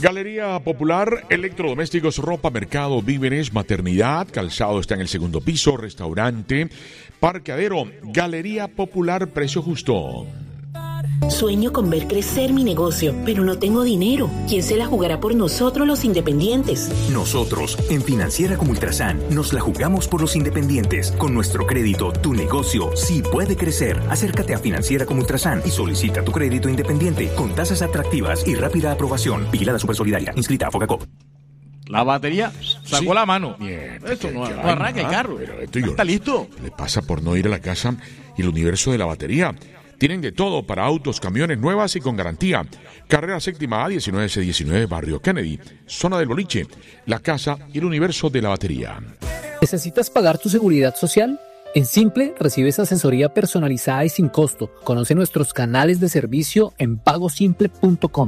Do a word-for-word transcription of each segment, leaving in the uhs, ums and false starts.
Galería Popular, electrodomésticos, ropa, mercado, víveres, maternidad, calzado está en el segundo piso, restaurante, parqueadero, Galería Popular, precio justo. Sueño con ver crecer mi negocio, pero no tengo dinero. ¿Quién se la jugará por nosotros los independientes? Nosotros, en Financiera como Ultrasan, nos la jugamos por los independientes. Con nuestro crédito, tu negocio sí puede crecer. Acércate a Financiera como Ultrasan y solicita tu crédito independiente con tasas atractivas y rápida aprobación. Vigilada Supersolidaria, inscrita a Fogacop. La batería sacó Sí. la mano. Bien, Esto no, qué no vaina, arranca el ¿ah? carro. Pero esto ¿Está yo- listo? Le pasa por no ir a la casa y el universo de la batería. Tienen de todo para autos, camiones nuevas y con garantía. Carrera séptima A diecinueve C diecinueve, Barrio Kennedy, zona del boliche, la casa y el universo de la batería. ¿Necesitas pagar tu seguridad social? En Simple recibes asesoría personalizada y sin costo. Conoce nuestros canales de servicio en pago simple punto com.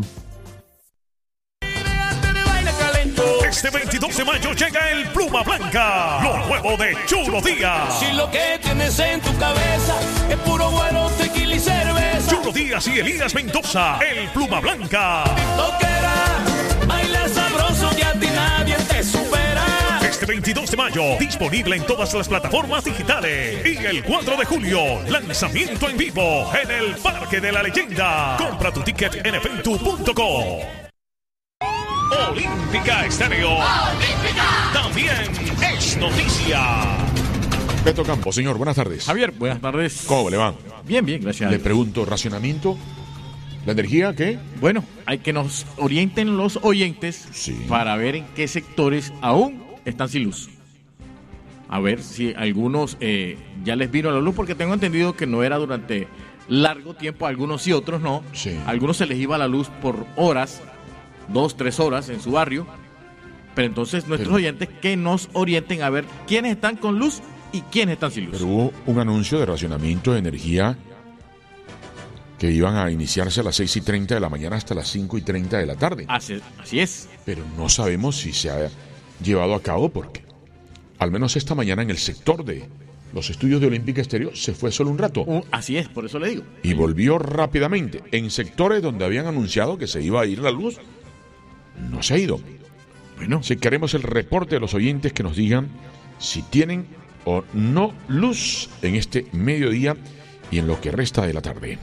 Este veintidós de mayo llega el Pluma Blanca, lo nuevo de Chulo Díaz. Si lo que tienes en tu cabeza es puro bueno, tequila y cerveza. Chulo Díaz y Elías Mendoza, el Pluma Blanca. Toquera, baila sabroso y a ti nadie te supera. Este veintidós de mayo, disponible en todas las plataformas digitales. Y el cuatro de julio, lanzamiento en vivo en el Parque de la Leyenda. Compra tu ticket en eventu punto com. Olímpica Estéreo. Olímpica. También es noticia. Beto Campos, señor, buenas tardes. Javier, buenas tardes. ¿Cómo le va? Bien, bien, gracias. a Le Dios. pregunto, ¿racionamiento? ¿La energía qué? Bueno, hay que nos orienten los oyentes Sí. para ver en qué sectores aún están sin luz. A ver si algunos eh, ya les vino la luz, porque tengo entendido que no era durante largo tiempo, algunos y otros no. Sí. Algunos se les iba la luz por horas, dos, tres horas en su barrio. Pero entonces nuestros Pero- oyentes que nos orienten a ver quiénes están con luz y quiénes están sin luz. Pero hubo un anuncio de racionamiento de energía que iban a iniciarse a las seis y treinta de la mañana hasta las cinco y treinta de la tarde. Así, así es. Pero no sabemos si se ha llevado a cabo porque, al menos esta mañana en el sector de los estudios de Olímpica Estéreo, se fue solo un rato Uh, así es, por eso le digo. y volvió rápidamente. En sectores donde habían anunciado que se iba a ir la luz, no se ha ido. Bueno, Si queremos el reporte de los oyentes que nos digan si tienen o no luz en este mediodía y en lo que resta de la tarde.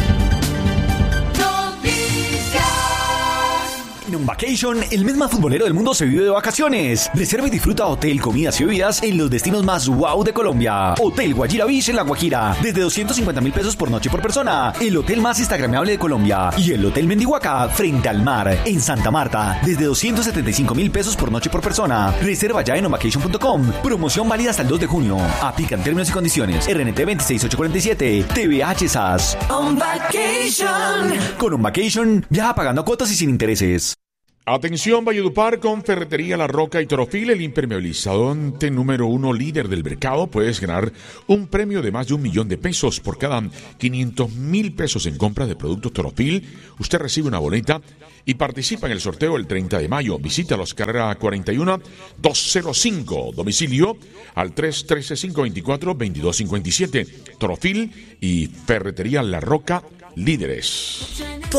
En un vacation, el mes más futbolero del mundo se vive de vacaciones. Reserva y disfruta hotel, comidas y bebidas en los destinos más wow de Colombia. Hotel Guajira Beach en La Guajira, desde doscientos cincuenta mil pesos por noche por persona. El hotel más instagramable de Colombia. Y el Hotel Mendihuaca, frente al mar, en Santa Marta, desde doscientos setenta y cinco mil pesos por noche por persona. Reserva ya en onvacation punto com. Promoción válida hasta el dos de junio. Aplican términos y condiciones. R N T veintiséis mil ochocientos cuarenta y siete. T V H S A S. On vacation. Con un vacation, viaja pagando cuotas y sin intereses. Atención Valledupar con Ferretería La Roca y Torofil, el impermeabilizador número uno líder del mercado. Puedes ganar un premio de más de un millón de pesos por cada quinientos mil pesos en compra de productos Torofil. Usted recibe una boleta y participa en el sorteo el treinta de mayo. Visítalos, carrera cuarenta y uno doscientos cinco, domicilio al tres uno tres, cinco dos cuatro, veintidós cincuenta y siete. Torofil y Ferretería La Roca, líderes.